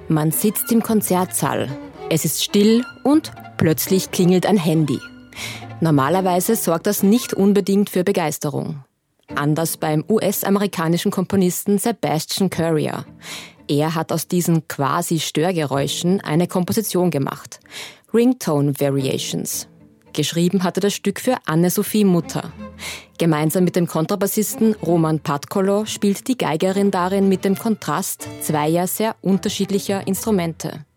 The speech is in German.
Man sitzt im Konzertsaal. Es ist still und plötzlich klingelt ein Handy. Normalerweise sorgt das nicht unbedingt für Begeisterung. Anders beim US-amerikanischen Komponisten Sebastian Currier. Er hat aus diesen quasi Störgeräuschen eine Komposition gemacht. Ringtone Variations. Geschrieben hatte das Stück für Anne-Sophie Mutter. Gemeinsam mit dem Kontrabassisten Roman Patkolo spielt die Geigerin darin mit dem Kontrast zweier sehr unterschiedlicher Instrumente.